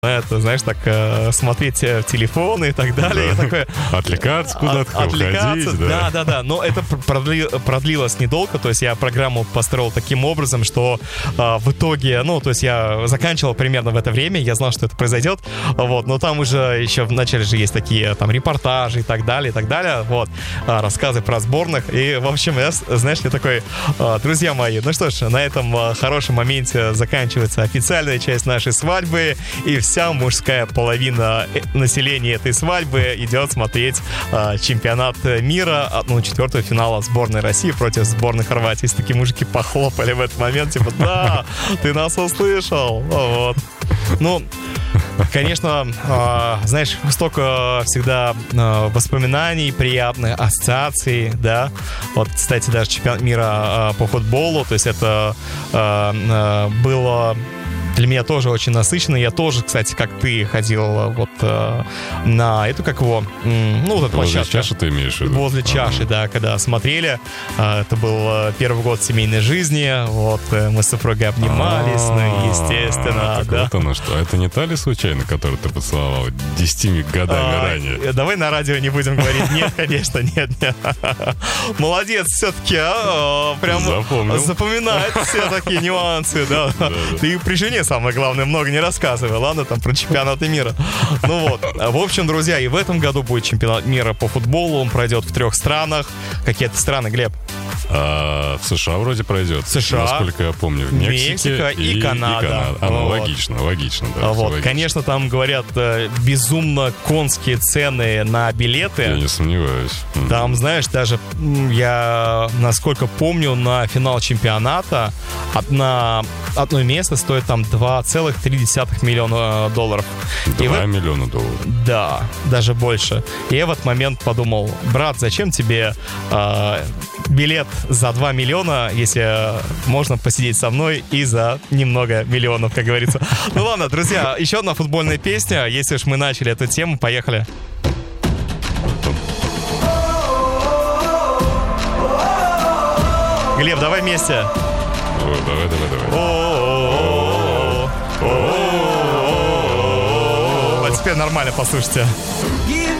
это, знаешь, так смотреть в телефон и так далее. Да. Я такой, Отвлекаться куда-то, отвлекаться, уходить, да. Но это продлилось недолго, то есть я программу построил таким образом, что в итоге, то есть я заканчивал примерно в это время, я знал, что это произойдет, вот, но там уже еще вначале же есть такие там репортажи и так далее, вот, рассказы про сборных, и, в общем, я такой, друзья мои, ну что ж, на этом хорошем моменте заканчивается официальная часть нашей свадьбы, и вся мужская половина населения этой свадьбы идет смотреть чемпионат мира, 1/4 финала сборной России против сборной Хорватии. И такие мужики похлопали в этот момент, типа, да, ты нас услышал. Вот. Ну, конечно, знаешь, столько всегда воспоминаний, приятных ассоциаций, да. Вот, кстати, даже чемпионат мира по футболу, то есть это было для меня тоже очень насыщенно. Я тоже, кстати, как ты, ходил вот на эту, как его, вот эту возле площадку. чаши ты имеешь в виду? Возле чаши, да, когда смотрели. Это был первый год семейной жизни. Вот, мы с супругой обнимались, естественно. Так вот оно что. Это не та ли случайно, которую ты поцеловал 10 годами ранее? Давай на радио не будем говорить. Нет, конечно, нет. Молодец, все-таки, прям запоминает все такие нюансы, да. Ты при жене, самое главное, много не рассказывай, ладно, там про чемпионаты мира. Ну вот, в общем, друзья, и в этом году будет чемпионат мира по футболу, он пройдет в 3 странах. Какие это страны, Глеб? В США вроде пройдет. США, насколько я помню, в Мексика и Канада. Логично, да. Вот, конечно, там, говорят, безумно конские цены на билеты. Я не сомневаюсь. Там, знаешь, даже я, насколько помню, на финал чемпионата одно место стоит там $2,3 миллиона. 2 миллиона долларов. Да, даже больше. И я в этот момент подумал, брат, зачем тебе билет за 2 миллиона, если можно посидеть со мной и за немного миллионов, как говорится. Ну ладно, друзья, еще одна футбольная песня. Если уж мы начали эту тему, поехали. Глеб, давай вместе. Давай. А теперь нормально, послушайте.